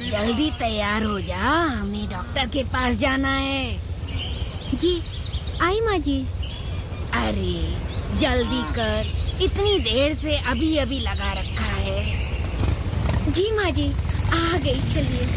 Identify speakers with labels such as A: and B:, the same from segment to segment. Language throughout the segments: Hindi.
A: जल्दी तैयार हो जा, हमें डॉक्टर के पास जाना है।
B: जी आई माँ जी।
A: अरे जल्दी कर, इतनी देर से अभी अभी लगा रखा है।
B: जी माँ जी आ गई, चलिए।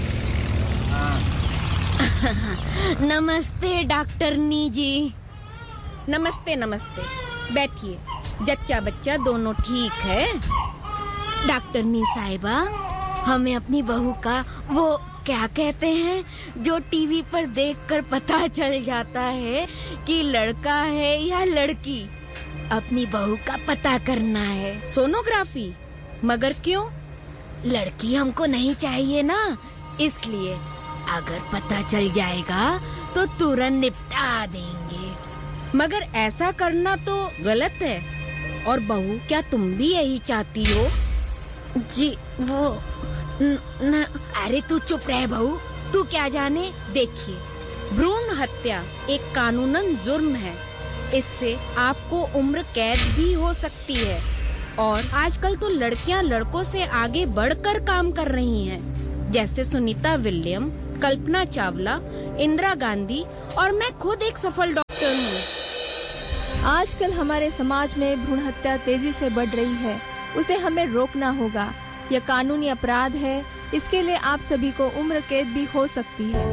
A: नमस्ते डॉक्टरनी जी।
B: नमस्ते नमस्ते, बैठिए। जच्चा बच्चा दोनों ठीक है?
A: डॉक्टरनी साहिबा, हमें अपनी बहू का वो क्या कहते हैं जो टीवी पर देखकर पता चल जाता है कि लड़का है या लड़की, अपनी बहू का पता करना है।
B: सोनोग्राफी? मगर क्यों?
A: लड़की हमको नहीं चाहिए ना, इसलिए अगर पता चल जाएगा तो तुरंत निपटा देंगे।
B: मगर ऐसा करना तो गलत है। और बहू, क्या तुम भी यही चाहती हो?
A: जी वो न, अरे तू चुप रह बहू, तू क्या जाने।
B: देखिए, भ्रूण हत्या एक कानूनन जुर्म है। इससे आपको उम्र कैद भी हो सकती है। और आजकल तो लड़कियां लड़कों से आगे बढ़कर काम कर रही हैं, जैसे सुनीता विलियम, कल्पना चावला, इंदिरा गांधी, और मैं खुद एक सफल डॉक्टर हूँ।
C: आजकल हमारे समाज में भ्रूण हत्या तेजी से बढ़ रही है। उसे हमें रोकना होगा। यह कानूनी अपराध है। इसके लिए आप सभी को उम्र कैद भी हो सकती है।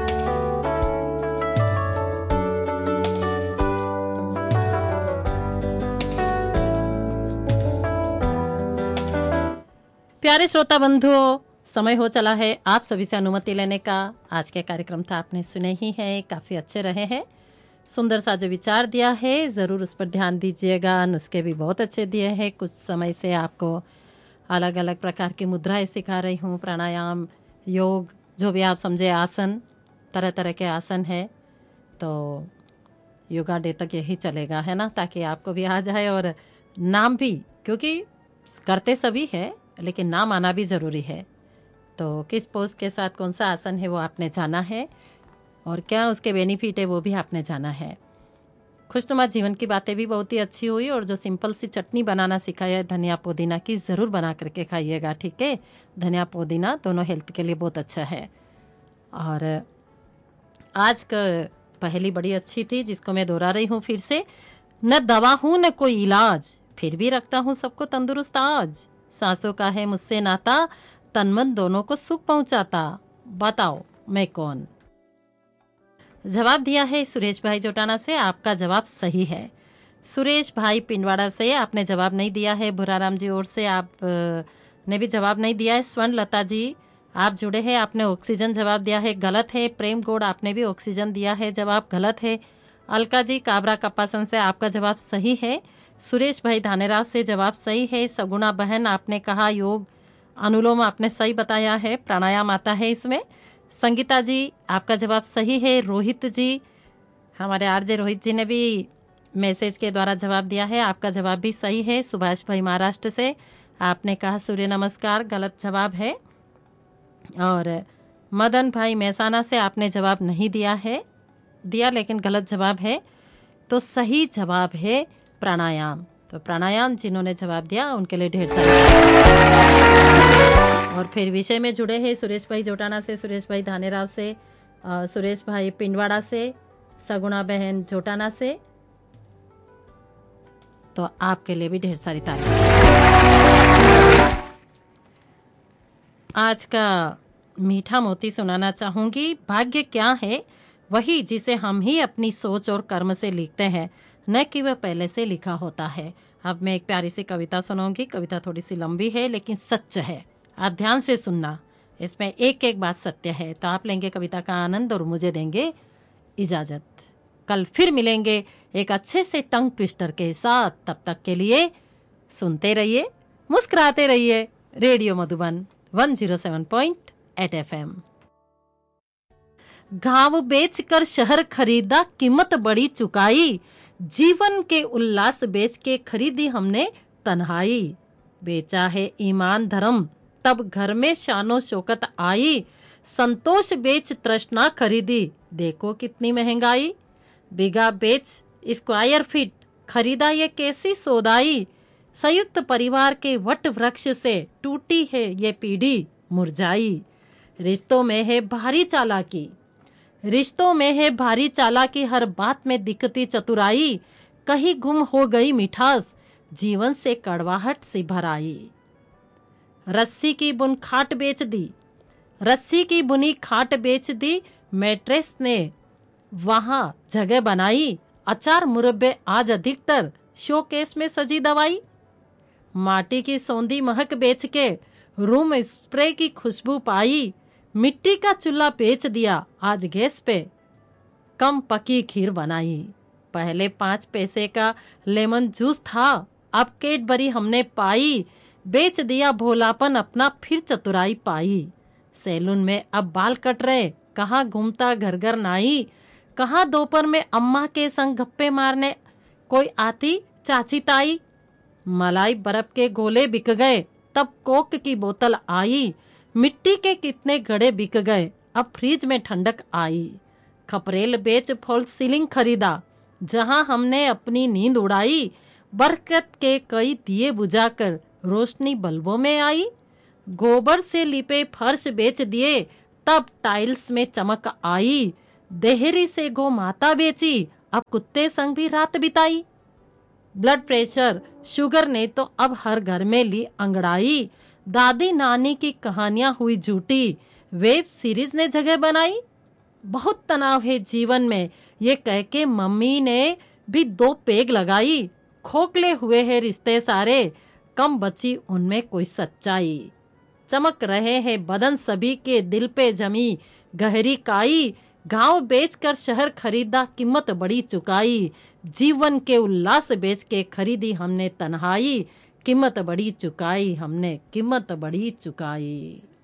D: प्यारे श्रोता बंधुओं, समय हो चला है आप सभी से अनुमति लेने का। आज के कार्यक्रम था आपने सुने ही हैं, काफ़ी अच्छे रहे हैं। सुंदर सा जो विचार दिया है ज़रूर उस पर ध्यान दीजिएगा। नुस्खे भी बहुत अच्छे दिए हैं। कुछ समय से आपको अलग अलग प्रकार की मुद्राएं सिखा रही हूँ, प्राणायाम, योग, जो भी आप समझे, आसन, तरह तरह के आसन है। तो योगा डे तक यही चलेगा, है ना, ताकि आपको भी आ जाए और नाम भी, क्योंकि करते सभी है लेकिन नाम आना भी ज़रूरी है। तो किस पोज के साथ कौन सा आसन है वो आपने जाना है और क्या उसके बेनिफिट है वो भी आपने जाना है। खुशनुमा जीवन की बातें भी बहुत ही अच्छी हुई। और जो सिंपल सी चटनी बनाना सिखाया है धनिया पुदीना की, ज़रूर बना करके खाइएगा, ठीक है। धनिया पुदीना दोनों हेल्थ के लिए बहुत अच्छा है। और आज का पहली बड़ी अच्छी थी जिसको मैं दोहरा रही हूँ फिर से। न दवा हूँ न कोई इलाज, फिर भी रखता हूँ सबको तंदुरुस्त आज। सांसों का है मुझसे नाता, तन मन दोनों को सुख पहुंचाता। बताओ मैं कौन। जवाब दिया है सुरेश भाई जोटाना से। आपका जवाब सही है। सुरेश भाई पिंडवाड़ा से आपने जवाब नहीं दिया है। भुराराम जी ओर से आप ने भी जवाब नहीं दिया है। स्वर्ण लता जी आप जुड़े हैं, आपने ऑक्सीजन जवाब दिया है, गलत है। प्रेम गौड़ आपने भी ऑक्सीजन दिया है, जवाब गलत है। अलका जी काबरा कपासन से आपका जवाब सही है। सुरेश भाई धानेराव से जवाब सही है। सगुणा बहन आपने कहा योग अनुलोम आपने सही बताया है, प्राणायाम आता है इसमें। संगीता जी आपका जवाब सही है। रोहित जी, हमारे आरजे रोहित जी ने भी मैसेज के द्वारा जवाब दिया है, आपका जवाब भी सही है। सुभाष भाई महाराष्ट्र से आपने कहा सूर्य नमस्कार, गलत जवाब है। और मदन भाई मेहसाना से आपने जवाब नहीं दिया है, दिया लेकिन गलत जवाब है। तो सही जवाब है प्राणायाम। तो प्राणायाम जिन्होंने जवाब दिया उनके लिए ढेर सारे। और फिर विषय में जुड़े हैं सुरेश भाई जोटाना से, सुरेश भाई धानेराव से, सुरेश भाई पिंडवाड़ा से, सगुणा बहन जोटाना से। तो आपके लिए भी ढेर सारी तारीफ। आज का मीठा मोती सुनाना चाहूंगी। भाग्य क्या है? वही जिसे हम ही अपनी सोच और कर्म से लिखते हैं, न कि वह पहले से लिखा होता है। अब मैं एक प्यारी सी कविता सुनाऊंगी। कविता थोड़ी सी लंबी है लेकिन सच है, आप ध्यान से सुनना, इसमें एक एक बात सत्य है। तो आप लेंगे कविता का आनंद और मुझे देंगे इजाजत। कल फिर मिलेंगे एक अच्छे से टंग ट्विस्टर के साथ। तब तक के लिए सुनते रहिए, मुस्कुराते रहिए। Radio Madhuban 107.8 FM। गांव बेचकर शहर खरीदा, कीमत बड़ी चुकाई। जीवन के उल्लास बेच के खरीदी हमने तन्हाई। बेचा है ईमान धर्म, तब घर में शानो शौकत आई। संतोष बेच तृष्णा खरीदी, देखो कितनी महंगाई। बीघा बेच स्क्वायर फीट, खरीदा ये कैसी सौदाई। संयुक्त परिवार के वट वृक्ष से टूटी है ये पीढ़ी मुरझाई। रिश्तों में है भारी चालाकी, रिश्तों में है भारी चालाकी, हर बात में दिखती चतुराई, कहीं गुम हो गई मिठास, जीवन से कड़वाहट सी भराई। रस्सी की बुन खाट बेच दी, रस्सी की बुनी खाट बेच दी, मैट्रेस ने वहां जगह बनाई, अचार मुरब्बे आज अधिकतर शोकेस में सजी दवाई। माटी की सौंधी महक बेच के रूम स्प्रे की खुशबू पाई, मिट्टी का चूल्हा बेच दिया आज गैस पे कम पकी खीर बनाई। पहले 5 पैसे का लेमन जूस था, अब कैडबरी हमने पाई, बेच दिया भोलापन अपना फिर चतुराई पाई। सैलून में अब बाल कट रहे, कहाँ घूमता घर घर नाई, कहाँ दोपहर में अम्मा के संग गप्पे मारने कोई आती चाची ताई। मलाई बर्फ के गोले बिक गए, तब कोक की बोतल आई, मिट्टी के कितने घड़े बिक गए, अब फ्रिज में ठंडक आई। खपरेल बेच फॉल्स सीलिंग खरीदा, जहां हमने अपनी नींद उड़ाई, बरकत के कई दिए बुझाकर रोशनी बल्बों में आई। गोबर से लिपे फर्श बेच दिए, तब टाइल्स में चमक आई, देहरी से गो माता बेची, अब कुत्ते संग भी रात बिताई। ब्लड प्रेशर शुगर ने तो अब हर घर में ली अंगड़ाई, दादी नानी की कहानियां हुई झूठी, वेब सीरीज ने जगह बनाई। बहुत तनाव है जीवन में, ये कह के मम्मी ने भी 2 पेग लगाई, खोखले हुए हैं रिश्ते सारे, कम बची उनमें कोई सच्चाई। चमक रहे हैं बदन सभी के, दिल पे जमी गहरी काई, गांव बेचकर शहर खरीदा, कीमत बड़ी चुकाई, जीवन के उल्लास बेच के खरीदी हमने तन्हाई, कीमत बड़ी चुकाई हमने, कीमत बड़ी चुकाई।